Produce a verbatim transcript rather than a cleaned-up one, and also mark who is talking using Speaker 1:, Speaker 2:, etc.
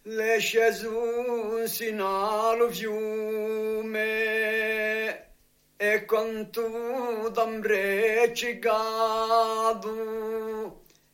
Speaker 1: le sceso sino al fiume e con tu d'ambrecigato